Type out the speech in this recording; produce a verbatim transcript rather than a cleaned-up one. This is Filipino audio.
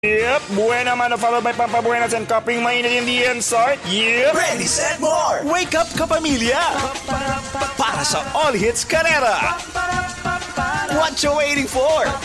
Yep, buena mano followed by pampabuenas and cupping mainit in the end start. Yep. Ready, set, more! Wake up, kapamilya! Para sa All Hits Karera! What you waiting for?